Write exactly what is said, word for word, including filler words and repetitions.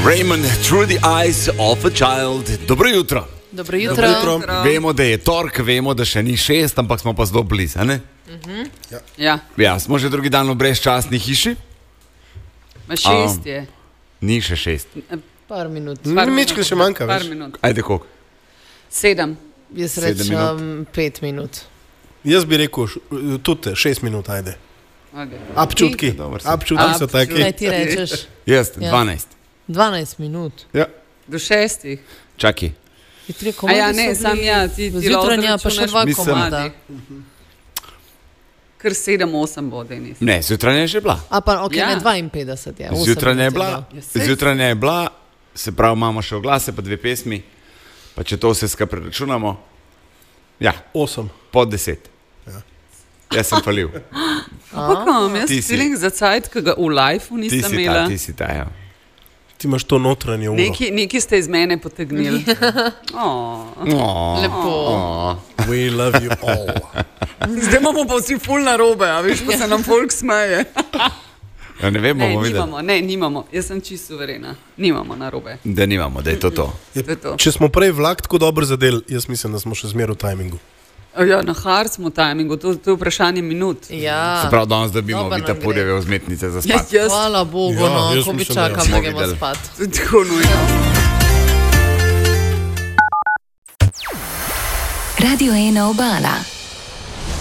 Raymond, Through the Eyes of a Child. Dobro jutro. Dobro jutro. Dobro jutro. Vemo, da je tork, vemo, da še ni šest, ampak smo pa zelo blizu, ne? Uh-huh. Ja. Ja. Ja, smo že drugi dan v brezčasni hiši. Ma šest je. Ni še šest. Par minut. Mičkaj še manjka, Par veš. minut. Ajde, koliko? Sedem. Jaz Sedem rečem pet minut. Jaz bi rekel, š- tudi šest minut, ajde. Okay. Apčutki, Dober si. apčutki so Apčutki. taki. Kaj ti rečeš? Jaz, Ja. dvanajst. dvanajst minut. Ja. Do šestih. Čakaj. Je tri A komade ja, so ne, bili- sam ja, ti, ti Zjutranja pa še dva Mislim- komada. Kar sedem, osem bo, Denis. Ne, zjutraj je že bila. A pa ok, Ja. ne dvainpetdeset je. osem Zjutraj je minut bila, bilo. Ja, saj. zjutraj je bila, se pravi, imamo še oglase, pa dve pesmi, pa če to vse skupaj preračunamo, ja, Osem. pod deset. Jaz sem falil. Ampak imam jaz Ti si. feeling za cajt, ki ga v liveu Ti nisem si ta, imela. ti si ta, ja. Ti imaš to notranje uro. Neki, neki ste iz mene potegnili. Oh. Oh, Lepo. oh. We love you all. Zdaj imamo pa vsi ful na robe, a veš, pa se nam folk smeje. Ja, ne vem, Ne, bomo videli, nimamo, ne, nimamo. Jaz sem čisto suverena. Nimamo na robe. da nimamo, da je to to. To je to. Če smo prej vlak tako dobro zadeli, jaz mislim, da smo še zmeraj v tajmingu. Ja, na hard smo timingu, to, to je vprašanje minut. Ja. Se pravi, danes dobimo Dobro Vita nam gre. Purjeve vzmetnice za Ja, spat. jaz Hvala Bogu, Ja, no, jaz ko bi mislim, da ja. čakal, Smo da gremo videli. spat. tako nujno. Radio ena Obala.